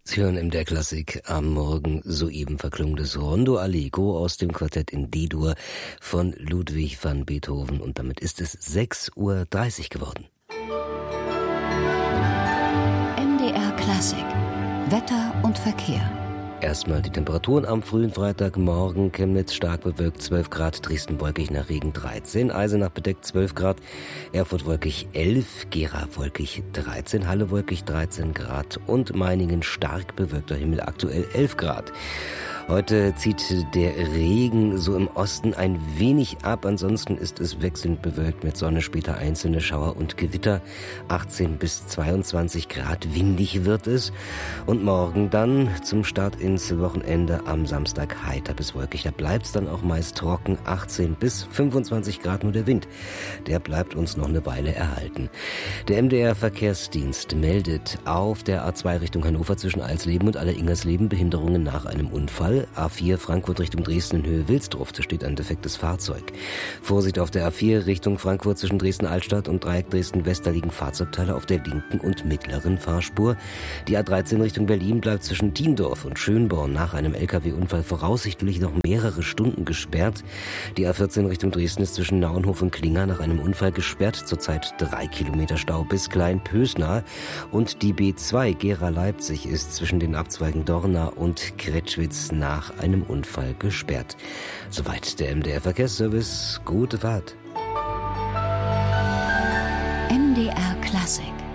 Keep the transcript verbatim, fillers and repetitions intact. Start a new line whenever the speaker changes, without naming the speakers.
Sie hören in der Klassik am Morgen soeben verklungenes Rondo Allegro aus dem Quartett in D-Dur von Ludwig van Beethoven. Und damit ist es sechs Uhr dreißig geworden.
M D R Klassik. Wetter und Verkehr.
Erstmal die Temperaturen am frühen Freitagmorgen. Chemnitz stark bewölkt zwölf Grad, Dresden wolkig nach Regen dreizehn, Eisenach bedeckt zwölf Grad, Erfurt wolkig elf, Gera wolkig dreizehn, Halle wolkig dreizehn Grad und Meiningen stark bewölkter Himmel, aktuell elf Grad. Heute zieht der Regen so im Osten ein wenig ab, ansonsten ist es wechselnd bewölkt mit Sonne, später einzelne Schauer und Gewitter. achtzehn bis zweiundzwanzig Grad, windig wird es. Und morgen dann zum Start ins Wochenende am Samstag heiter bis wolkig. Da bleibt es dann auch meist trocken, achtzehn bis fünfundzwanzig Grad, nur der Wind. Der bleibt uns noch eine Weile erhalten. Der M D R-Verkehrsdienst meldet auf der A zwei Richtung Hannover zwischen Alsleben und Aller-Ingersleben Behinderungen nach einem Unfall. A vier Frankfurt Richtung Dresden in Höhe Wilsdruff, da steht ein defektes Fahrzeug. Vorsicht auf der A vier Richtung Frankfurt zwischen Dresden-Altstadt und Dreieck Dresden-West, da liegen Fahrzeugteile auf der linken und mittleren Fahrspur. Die A dreizehn Richtung Berlin bleibt zwischen Diendorf und Schönborn nach einem L K W-Unfall voraussichtlich noch mehrere Stunden gesperrt. Die A vierzehn Richtung Dresden ist zwischen Nauenhof und Klinger nach einem Unfall gesperrt, zurzeit drei Kilometer Stau bis Klein-Pösnar. Und die B zwei Gera-Leipzig ist zwischen den Abzweigen Dorna und Kretschwitz nach einem Unfall gesperrt. Soweit der M D R-Verkehrsservice. Gute Fahrt.
M D R Klassik.